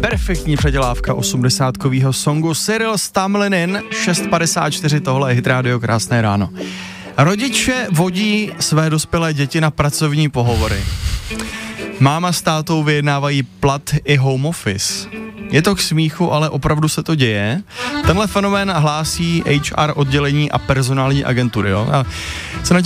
perfektní předělávka 80kovýho songu Cyril Stamlinin, 6:54, tohle je Hit Radio, krásné ráno. Rodiče vodí své dospělé děti na pracovní pohovory. Máma s tátou vyjednávají plat i home office. Je to k smíchu, ale opravdu se to děje. Tenhle fenomén hlásí HR oddělení a personální agentury. Jo? A co na